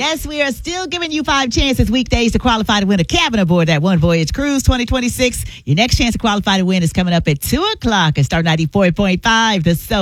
Yes, we are still giving you 5 chances weekdays to qualify to win a cabin aboard that One Voyage Cruise 2026. Your next chance to qualify to win is coming up at 2 o'clock at Star 94.5. The